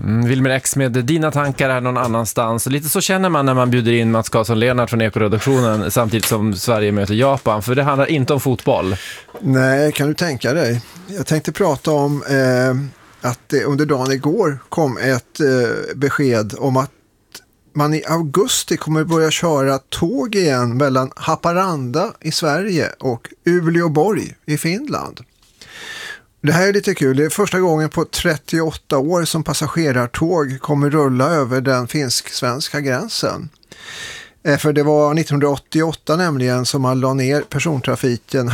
Wilmer X med dina tankar här någon annanstans. Lite så känner man när man bjuder in Mats Karlsson-Lennart från Ekoredaktionen samtidigt som Sverige möter Japan. För det handlar inte om fotboll. Nej, kan du tänka dig. Jag tänkte prata om att det under dagen igår kom ett besked om att man i augusti kommer börja köra tåg igen mellan Haparanda i Sverige och Uleåborg i Finland. Det här är lite kul. Det är första gången på 38 år som passagerartåg kommer rulla över den finsk-svenska gränsen. För det var 1988 nämligen som man la ner persontrafiken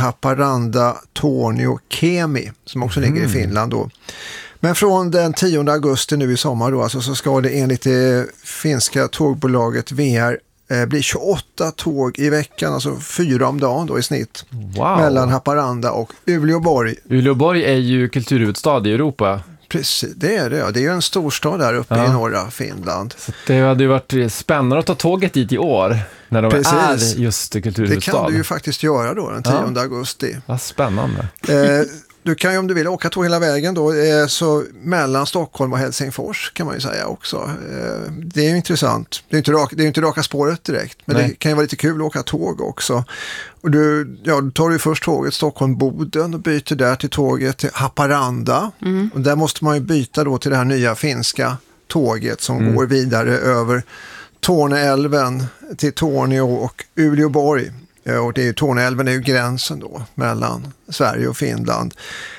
Haparanda-Tornio-Kemi som också ligger i Finland då. Men från den 10 augusti nu i sommar då, alltså, så ska det enligt det finska tågbolaget VR bli 28 tåg i veckan, alltså 4 om dagen då i snitt. Wow. Mellan Haparanda och Uleåborg. Uleåborg är ju kulturhuvudstad i Europa. Precis, det är det. Ja. Det är ju en storstad där uppe i norra Finland. Så det hade ju varit spännande att ta tåget dit i år när de är just kulturhuvudstad. Det kan du ju faktiskt göra då den 10 augusti. Vad spännande. Du kan ju om du vill åka tåg hela vägen då, så mellan Stockholm och Helsingfors kan man ju säga också. Det är ju intressant. Det är ju inte raka spåret direkt, men det kan ju vara lite kul att åka tåg också. Och då tar du först tåget Stockholm-Boden och byter där till tåget till Haparanda. Och där måste man ju byta då till det här nya finska tåget som går vidare över Torneälven till Torneå och Uleåborg. Och det är ju Torneälven är ju gränsen då mellan Sverige och Finland.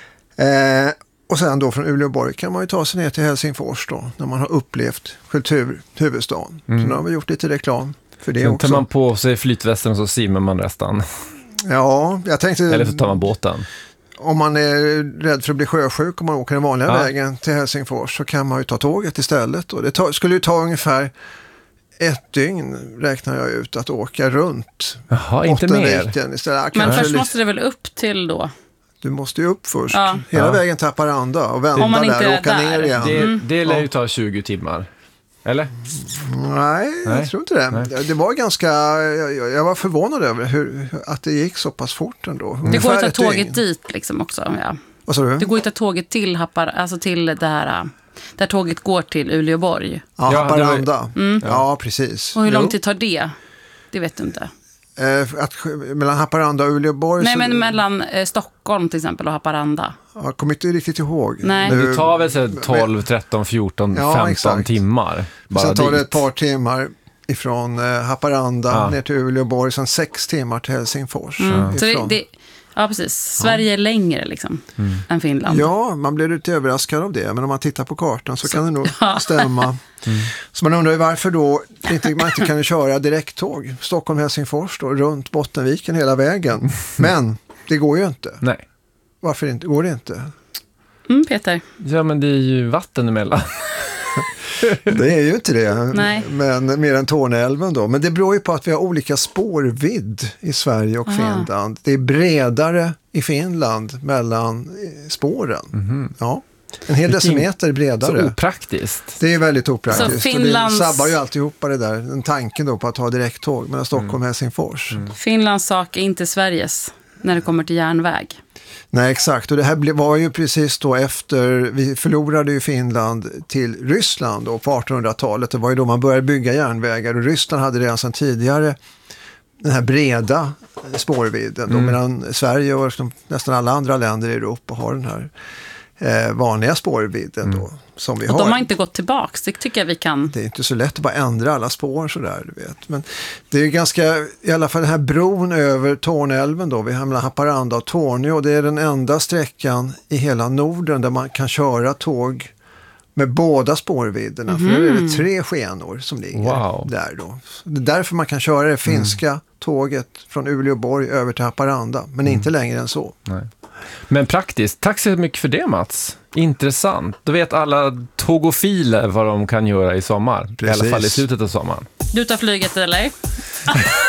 Och sen då från Uleåborg kan man ju ta sig ner till Helsingfors då när man har upplevt kulturhuvudstaden. Så nu har vi gjort lite reklam för det sen också. Sen tar man på sig flytvästen och så simmar man resten. Ja, jag tänkte... Eller så tar man båten. Om man är rädd för att bli sjösjuk om man åker den vanliga vägen till Helsingfors så kan man ju ta tåget istället. Och det skulle ju ta ungefär 1 dygn räknar jag ut att åka runt. Jaha, inte mer. Men först måste det väl upp till då? Du måste ju upp först. Hela vägen till Haparanda och vända där och åka ner igen. Det lär ju ta 20 timmar. Eller? Nej, jag tror inte det. Nej. Det var ganska... Jag var förvånad över att det gick så pass fort ändå. Det går att ta tåget dit liksom också. Ja. Vad sa du? Det går att ta tåget till alltså till det här... Där tåget går till Uleåborg. Ja, Haparanda. Ja, precis. Och hur lång tid tar det? Det vet du inte. Mellan Haparanda och Uleåborg... Nej, men mellan Stockholm till exempel och Haparanda. Jag kommer inte riktigt ihåg. Nej. Det tar väl 12, 13, 14, 15 timmar. Sen tar det ett par timmar ifrån Haparanda ner till Uleåborg. Sen 6 timmar till Helsingfors. Så ja, precis. Sverige är längre liksom än Finland. Ja, man blir lite överraskad av det. Men om man tittar på kartan så kan det nog stämma. Så man undrar ju varför då man inte kan köra direkttåg Stockholm-Helsingfors då, runt Bottenviken hela vägen. Men det går ju inte. Nej. Varför inte? Går det inte? Peter. Ja, men det är ju vatten emellan. Det är ju inte det. Nej. Men mer än Torneälven då. Men det beror ju på att vi har olika spårvidd i Sverige och Finland. Det är bredare i Finland mellan spåren. Ja. En hel decimeter bredare. Så opraktiskt. Det är väldigt opraktiskt. Så Finlands... Och det sabbar ju alltihopa det där. Den tanken då på att ha direkttåg mellan Stockholm och Helsingfors. Finlands sak är inte Sveriges när det kommer till järnväg. Nej, exakt. Och det här var ju precis då efter, vi förlorade ju Finland till Ryssland då på 1800-talet. Det var ju då man började bygga järnvägar och Ryssland hade redan sedan tidigare den här breda spårvidden. Då, medan Sverige och nästan alla andra länder i Europa har den här vanliga spårvidden då, som vi har. Och de har inte gått tillbaks, det tycker jag vi kan. Det är inte så lätt att bara ändra alla spår sådär, du vet. Men det är ju ganska, i alla fall den här bron över Torneälven då, vid Haparanda och Torneå, det är den enda sträckan i hela Norden där man kan köra tåg med båda spårvidderna. För det är 3 skenor som ligger där då. Det är därför man kan köra det finska tåget från Uleåborg över till Haparanda, men inte längre än så. Nej. Men praktiskt, tack så mycket för det, Mats. Intressant. Då vet alla tågofiler vad de kan göra i sommar. Precis. I alla fall i slutet av sommaren. Du tar flyget eller?